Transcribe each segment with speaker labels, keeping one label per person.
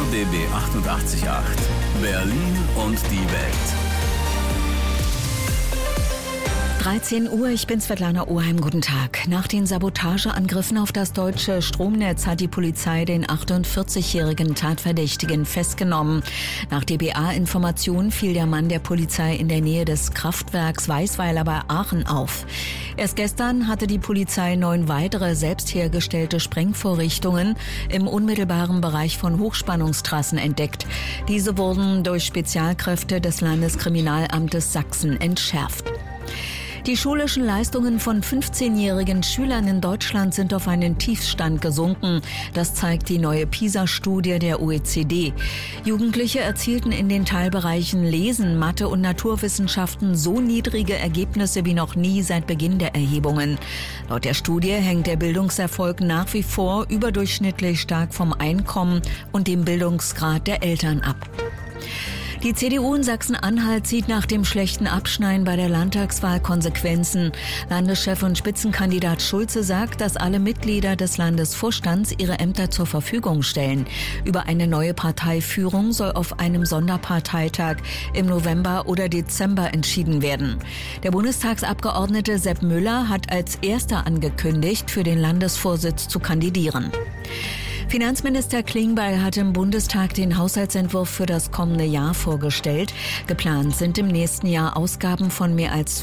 Speaker 1: RBB 88.8 Berlin und die Welt.
Speaker 2: 13 Uhr, ich bin Svetlana Oheim, guten Tag. Nach den Sabotageangriffen auf das deutsche Stromnetz hat die Polizei den 48-jährigen Tatverdächtigen festgenommen. Nach dpa-Informationen fiel der Mann der Polizei in der Nähe des Kraftwerks Weisweiler bei Aachen auf. Erst gestern hatte die Polizei 9 weitere selbst hergestellte Sprengvorrichtungen im unmittelbaren Bereich von Hochspannungstrassen entdeckt. Diese wurden durch Spezialkräfte des Landeskriminalamtes Sachsen entschärft. Die schulischen Leistungen von 15-jährigen Schülern in Deutschland sind auf einen Tiefstand gesunken. Das zeigt die neue PISA-Studie der OECD. Jugendliche erzielten in den Teilbereichen Lesen, Mathe und Naturwissenschaften so niedrige Ergebnisse wie noch nie seit Beginn der Erhebungen. Laut der Studie hängt der Bildungserfolg nach wie vor überdurchschnittlich stark vom Einkommen und dem Bildungsgrad der Eltern ab. Die CDU in Sachsen-Anhalt zieht nach dem schlechten Abschneiden bei der Landtagswahl Konsequenzen. Landeschef und Spitzenkandidat Schulze sagt, dass alle Mitglieder des Landesvorstands ihre Ämter zur Verfügung stellen. Über eine neue Parteiführung soll auf einem Sonderparteitag im November oder Dezember entschieden werden. Der Bundestagsabgeordnete Sepp Müller hat als erster angekündigt, für den Landesvorsitz zu kandidieren. Finanzminister Klingbeil hat im Bundestag den Haushaltsentwurf für das kommende Jahr vorgestellt. Geplant sind im nächsten Jahr Ausgaben von mehr als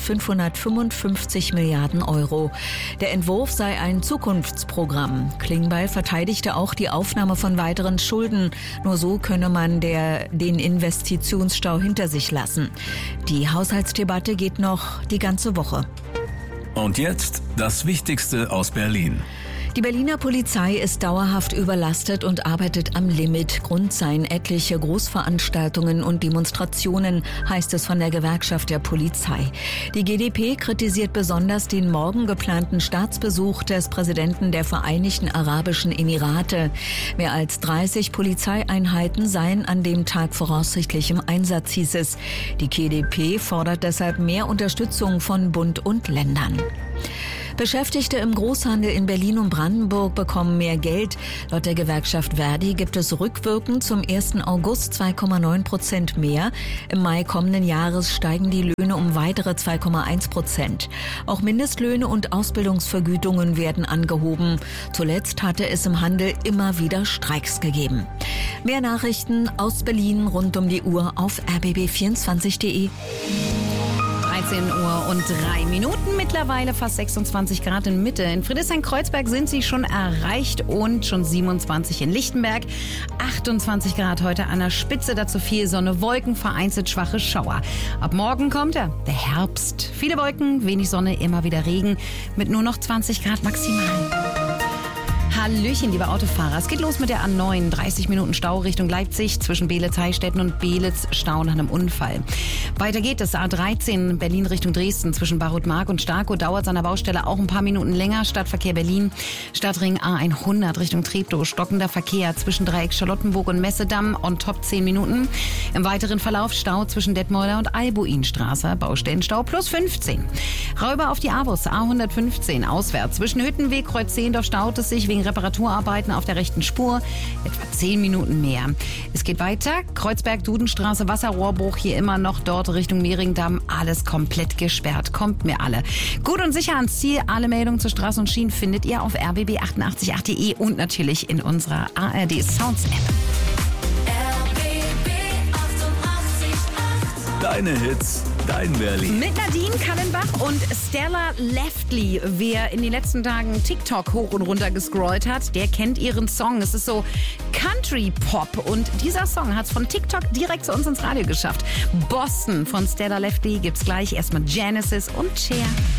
Speaker 2: 555 Milliarden Euro. Der Entwurf sei ein Zukunftsprogramm. Klingbeil verteidigte auch die Aufnahme von weiteren Schulden. Nur so könne man den Investitionsstau hinter sich lassen. Die Haushaltsdebatte geht noch die ganze Woche.
Speaker 1: Und jetzt das Wichtigste aus Berlin.
Speaker 2: Die Berliner Polizei ist dauerhaft überlastet und arbeitet am Limit. Grund seien etliche Großveranstaltungen und Demonstrationen, heißt es von der Gewerkschaft der Polizei. Die GdP kritisiert besonders den morgen geplanten Staatsbesuch des Präsidenten der Vereinigten Arabischen Emirate. Mehr als 30 Polizeieinheiten seien an dem Tag voraussichtlich im Einsatz, hieß es. Die GdP fordert deshalb mehr Unterstützung von Bund und Ländern. Beschäftigte im Großhandel in Berlin und Brandenburg bekommen mehr Geld. Laut der Gewerkschaft Verdi gibt es rückwirkend zum 1. August 2,9% mehr. Im Mai kommenden Jahres steigen die Löhne um weitere 2,1%. Auch Mindestlöhne und Ausbildungsvergütungen werden angehoben. Zuletzt hatte es im Handel immer wieder Streiks gegeben. Mehr Nachrichten aus Berlin rund um die Uhr auf rbb24.de.
Speaker 3: 13 Uhr und 3 Minuten, mittlerweile fast 26 Grad in Mitte. In Friedrichshain-Kreuzberg sind sie schon erreicht und schon 27 in Lichtenberg. 28 Grad heute an der Spitze, dazu viel Sonne, Wolken, vereinzelt schwache Schauer. Ab morgen kommt der Herbst. Viele Wolken, wenig Sonne, immer wieder Regen mit nur noch 20 Grad maximal. Hallöchen, liebe Autofahrer. Es geht los mit der A9. 30 Minuten Stau Richtung Leipzig zwischen Beelitz-Heilstätten und Beelitz. Stau nach einem Unfall. Weiter geht es. A13 Berlin Richtung Dresden zwischen Barutmark und Starkow. Dauert es an der Baustelle auch ein paar Minuten länger. Stadtverkehr Berlin. Stadtring A100 Richtung Treptow. Stockender Verkehr zwischen Dreieck Charlottenburg und Messedamm. On top 10 Minuten. Im weiteren Verlauf Stau zwischen Detmolder und Albuinstraße. Baustellenstau plus 15. Räuber auf die A-Bus. A115 auswärts zwischen Hüttenweg, Kreuz 10. Doch staut es sich wegen Reparaturarbeiten auf der rechten Spur. Etwa 10 Minuten mehr. Es geht weiter. Kreuzberg-Dudenstraße, Wasserrohrbruch hier immer noch dort Richtung Mehringdamm. Alles komplett gesperrt. Kommt mir alle. Gut und sicher ans Ziel. Alle Meldungen zu Straßen und Schienen findet ihr auf rbb888.de und natürlich in unserer ARD Sounds App.
Speaker 1: Deine Hits, dein Berlin.
Speaker 3: Mit Nadine Kallenbach und Stella Leftly. Wer in den letzten Tagen TikTok hoch und runter gescrollt hat, der kennt ihren Song. Es ist so Country-Pop und dieser Song hat es von TikTok direkt zu uns ins Radio geschafft. Boston von Stella Leftly gibt's gleich. Erstmal Genesis und Cher.